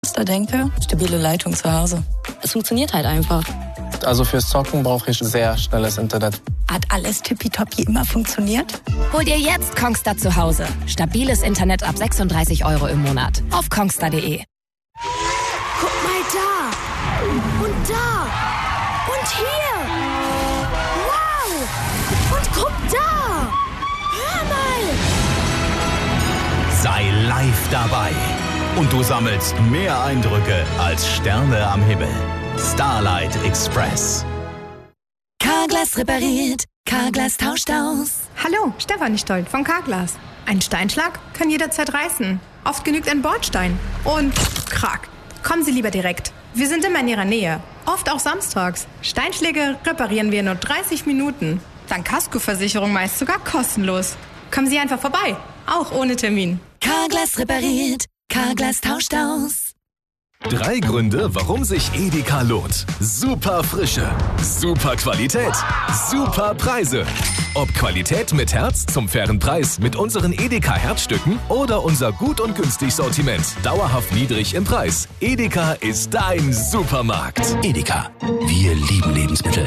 Da denke, stabile Leitung zu Hause. Es funktioniert halt einfach. Also fürs Zocken brauche ich sehr schnelles Internet. Hat alles tippitoppi immer funktioniert? Hol dir jetzt Kongstar zu Hause. Stabiles Internet ab 36 € im Monat. Auf kongstar.de. Guck mal da! Und da! Und hier! Wow! Und guck da! Hör mal! Sei live dabei. Und du sammelst mehr Eindrücke als Sterne am Himmel. Starlight Express. Carglass repariert. Carglass tauscht aus. Hallo, Stefanie Stoll von Carglass. Ein Steinschlag kann jederzeit reißen. Oft genügt ein Bordstein. Und krack. Kommen Sie lieber direkt. Wir sind immer in Ihrer Nähe. Oft auch samstags. Steinschläge reparieren wir in nur 30 Minuten. Dank Kaskoversicherung meist sogar kostenlos. Kommen Sie einfach vorbei. Auch ohne Termin. Carglass repariert. Carglass tauscht aus. 3 Gründe, warum sich Edeka lohnt. Super Frische, super Qualität, super Preise. Ob Qualität mit Herz zum fairen Preis mit unseren Edeka Herzstücken oder unser gut und günstig Sortiment dauerhaft niedrig im Preis. Edeka ist dein Supermarkt. Edeka, wir lieben Lebensmittel.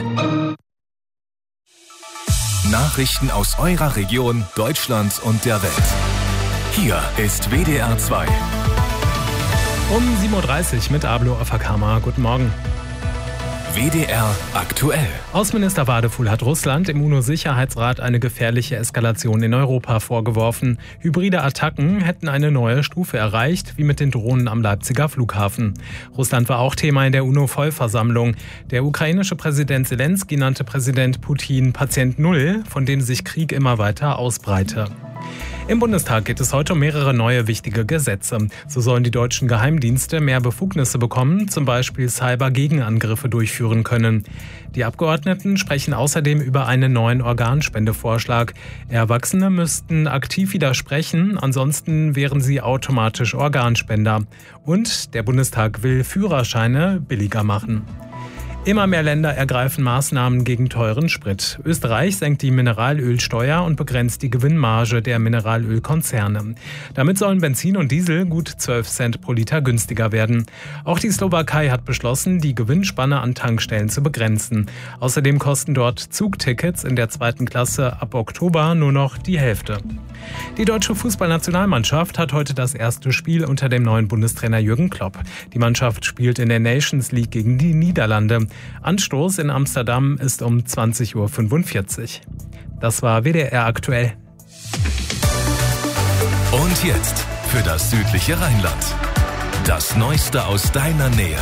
Nachrichten aus eurer Region, Deutschland und der Welt. Hier ist WDR 2. Um 7.30 Uhr mit Ablo Afakama. Guten Morgen. WDR aktuell. Außenminister Wadefuhl hat Russland im UNO-Sicherheitsrat eine gefährliche Eskalation in Europa vorgeworfen. Hybride Attacken hätten eine neue Stufe erreicht, wie mit den Drohnen am Leipziger Flughafen. Russland war auch Thema in der UNO-Vollversammlung. Der ukrainische Präsident Zelensky nannte Präsident Putin Patient Null, von dem sich Krieg immer weiter ausbreite. Im Bundestag geht es heute um mehrere neue wichtige Gesetze. So sollen die deutschen Geheimdienste mehr Befugnisse bekommen, zum Beispiel Cyber-Gegenangriffe durchführen können. Die Abgeordneten sprechen außerdem über einen neuen Organspendevorschlag. Erwachsene müssten aktiv widersprechen, ansonsten wären sie automatisch Organspender. Und der Bundestag will Führerscheine billiger machen. Immer mehr Länder ergreifen Maßnahmen gegen teuren Sprit. Österreich senkt die Mineralölsteuer und begrenzt die Gewinnmarge der Mineralölkonzerne. Damit sollen Benzin und Diesel gut 12 Cent pro Liter günstiger werden. Auch die Slowakei hat beschlossen, die Gewinnspanne an Tankstellen zu begrenzen. Außerdem kosten dort Zugtickets in der 2. Klasse ab Oktober nur noch die Hälfte. Die deutsche Fußballnationalmannschaft hat heute das erste Spiel unter dem neuen Bundestrainer Jürgen Klopp. Die Mannschaft spielt in der Nations League gegen die Niederlande. Anstoß in Amsterdam ist um 20.45 Uhr. Das war WDR aktuell. Und jetzt für das südliche Rheinland. Das Neueste aus deiner Nähe.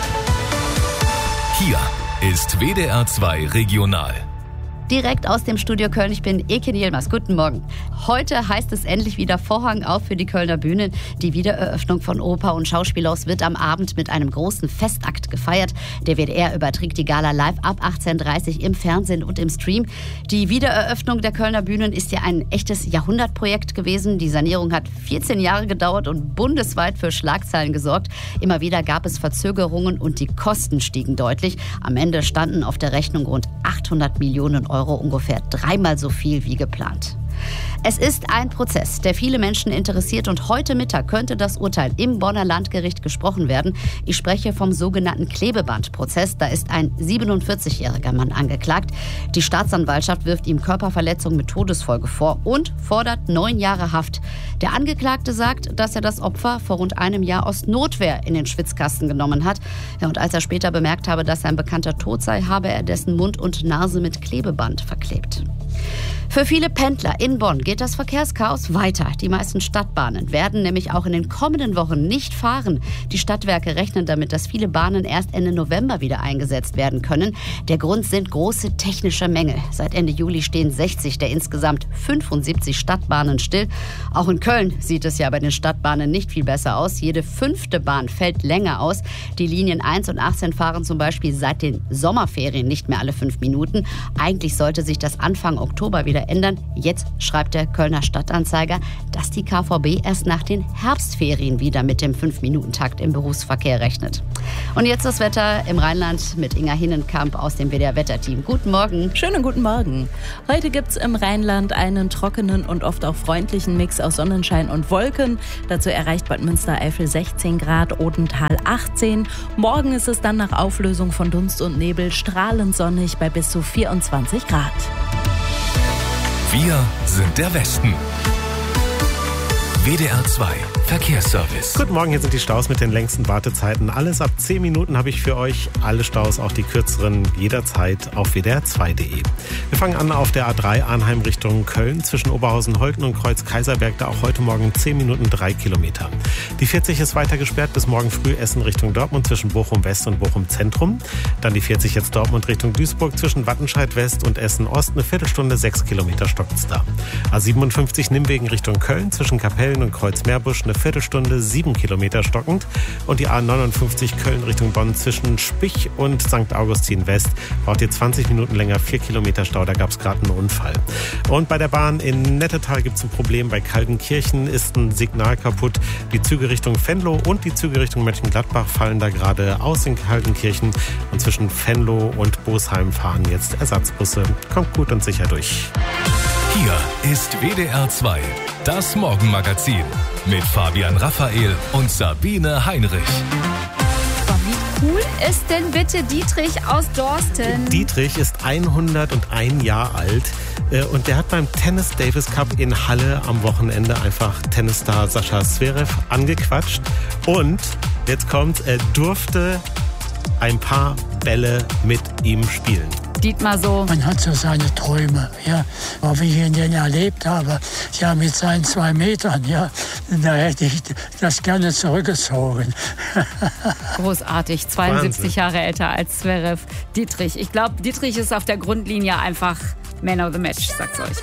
Hier ist WDR 2 Regional. Direkt aus dem Studio Köln. Ich bin Eke Yilmaz. Guten Morgen. Heute heißt es endlich wieder Vorhang auf für die Kölner Bühnen. Die Wiedereröffnung von Oper und Schauspielhaus wird am Abend mit einem großen Festakt gefeiert. Der WDR überträgt die Gala live ab 18.30 Uhr im Fernsehen und im Stream. Die Wiedereröffnung der Kölner Bühnen ist ja ein echtes Jahrhundertprojekt gewesen. Die Sanierung hat 14 Jahre gedauert und bundesweit für Schlagzeilen gesorgt. Immer wieder gab es Verzögerungen und die Kosten stiegen deutlich. Am Ende standen auf der Rechnung rund 800 Millionen Euro, ungefähr 3-mal so viel wie geplant. Es ist ein Prozess, der viele Menschen interessiert und heute Mittag könnte das Urteil im Bonner Landgericht gesprochen werden. Ich spreche vom sogenannten Klebebandprozess. Da ist ein 47-jähriger Mann angeklagt. Die Staatsanwaltschaft wirft ihm Körperverletzung mit Todesfolge vor und fordert 9 Jahre Haft. Der Angeklagte sagt, dass er das Opfer vor rund einem Jahr aus Notwehr in den Schwitzkasten genommen hat. Ja, und als er später bemerkt habe, dass sein Bekannter tot sei, habe er dessen Mund und Nase mit Klebeband verklebt. Für viele Pendler in Bonn geht das Verkehrschaos weiter. Die meisten Stadtbahnen werden nämlich auch in den kommenden Wochen nicht fahren. Die Stadtwerke rechnen damit, dass viele Bahnen erst Ende November wieder eingesetzt werden können. Der Grund sind große technische Mängel. Seit Ende Juli stehen 60 der insgesamt 75 Stadtbahnen still. Auch in Köln sieht es ja bei den Stadtbahnen nicht viel besser aus. Jede 5. Bahn fällt länger aus. Die Linien 1 und 18 fahren zum Beispiel seit den Sommerferien nicht mehr alle 5 Minuten. Eigentlich sollte sich das Anfang Oktober wieder wieder ändern. Jetzt schreibt der Kölner Stadtanzeiger, dass die KVB erst nach den Herbstferien wieder mit dem 5-Minuten-Takt im Berufsverkehr rechnet. Und jetzt das Wetter im Rheinland mit Inga Hinnenkamp aus dem WDR-Wetterteam. Guten Morgen. Schönen guten Morgen. Heute gibt es im Rheinland einen trockenen und oft auch freundlichen Mix aus Sonnenschein und Wolken. Dazu erreicht Bad Münstereifel 16 Grad, Odenthal 18. Morgen ist es dann nach Auflösung von Dunst und Nebel strahlend sonnig bei bis zu 24 Grad. Wir sind der Westen. WDR 2 Verkehrsservice. Guten Morgen, hier sind die Staus mit den längsten Wartezeiten. Alles ab 10 Minuten habe ich für euch. Alle Staus, auch die kürzeren, jederzeit auf wdr2.de. Wir fangen an auf der A3 Arnheim Richtung Köln. Zwischen Oberhausen-Holten und Kreuz-Kaiserberg, da auch heute Morgen 10 Minuten 3 Kilometer. Die 40 ist weiter gesperrt bis morgen früh Essen Richtung Dortmund zwischen Bochum West und Bochum Zentrum. Dann die 40 jetzt Dortmund Richtung Duisburg zwischen Wattenscheid West und Essen Ost. Eine Viertelstunde, 6 Kilometer stockt's da. A57 Nimwegen Richtung Köln zwischen Kapellen und Kreuz-Meerbusch eine Viertelstunde, 7 Kilometer stockend. Und die A59 Köln Richtung Bonn zwischen Spich und St. Augustin West braucht ihr 20 Minuten länger, 4 Kilometer Stau, da gab es gerade einen Unfall. Und bei der Bahn in Nettetal gibt es ein Problem. Bei Kaltenkirchen ist ein Signal kaputt. Die Züge Richtung Venlo und die Züge Richtung Mönchengladbach fallen da gerade aus in Kaltenkirchen. Und zwischen Venlo und Bosheim fahren jetzt Ersatzbusse. Kommt gut und sicher durch. Hier ist WDR 2, das Morgenmagazin mit Fabian Raphael und Sabine Heinrich. Wie cool ist denn bitte Dietrich aus Dorsten? Dietrich ist 101 Jahre alt und der hat beim Tennis Davis Cup in Halle am Wochenende einfach Tennisstar Sascha Zverev angequatscht. Und jetzt kommt's, er durfte ein paar Bälle mit ihm spielen. Dietmar so. Man hat so seine Träume, ja. Aber wie ich ihn denn erlebt habe, ja, mit seinen 2 Metern, ja, da hätte ich das gerne zurückgezogen. Großartig, 72 Wahnsinn. Jahre älter als Zverev. Dietrich, ich glaube, Dietrich ist auf der Grundlinie einfach Man of the Match, sagt's euch.